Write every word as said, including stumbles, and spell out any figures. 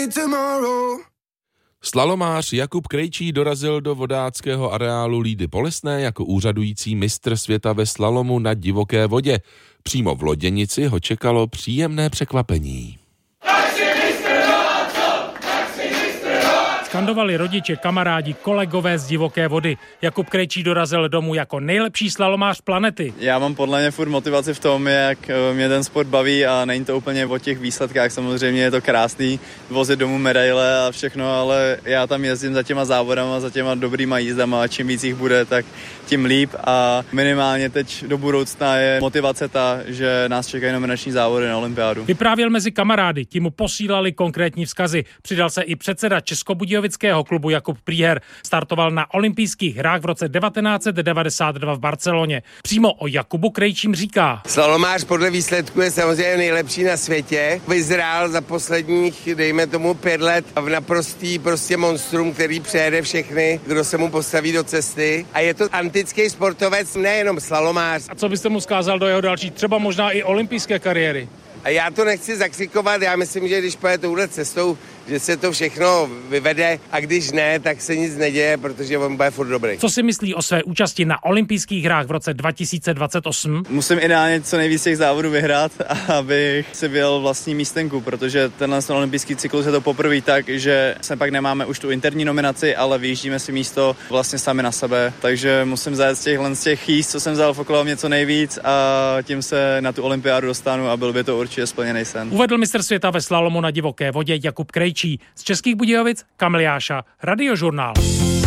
Slalomář Jakub Krejčí dorazil do vodáckého areálu Lídy Polesné jako úřadující mistr světa ve slalomu na divoké vodě. Přímo v loděnici ho čekalo příjemné překvapení. Skandovali rodiče, kamarádi, kolegové z divoké vody. Jakub Krejčí dorazil domů jako nejlepší slalomář planety. Já mám podle mě furt motivaci v tom, jak mě ten sport baví a není to úplně o těch výsledkách. Samozřejmě je to krásný vozit domů medaile a všechno, ale já tam jezdím za těma závodama, za těma dobrýma jízdama a čím víc jich bude, tak tím líp a minimálně teď do budoucna je motivace ta, že nás čekají nominační závody na olympiádu. Vyprávěl mezi kamarády, ti mu posílali konkrétní vzkazy. Přidal se i předseda Českobudějovického klubu Jakub Prýher. Startoval na olympijských hrách v roce devatenáct set devadesát dva v Barceloně. Přímo o Jakubu Krejčím říká: Slalomář podle výsledku je samozřejmě nejlepší na světě. Vyzrál za posledních, dejme tomu, pět let v naprostý prostě monstrum, který přejede všechny, kdo se mu postaví do cesty. A je to antický sportovec, nejenom slalomář. A co byste mu vzkázal do jeho další, třeba možná i olympijské kariéry? A já to nechci zakřikovat, já myslím, že když pojede touhle cestou, že se to všechno vyvede a když ne, tak se nic neděje, protože on bude furt dobrý. Co si myslí o své účasti na olympijských hrách v roce dva tisíce dvacet osm? Musím ideálně co nejvíc těch závodů vyhrát, abych si vyjel vlastní místenku, protože tenhle olympijský cyklus je to poprvé tak, že se pak nemáme už tu interní nominaci, ale vyjíždíme si místo vlastně sami na sebe, takže musím zajet z těchhle z těch jízd, co jsem vzal v okolo mě co nejvíc a tím se na tu olympiádu dostanu a byl by to určitě splněný sen. Uvedl mistr světa ve slalomu na divoké vodě Jakub Krejčí. Z Českých Budějovic Kamil Jáša, Radiožurnál.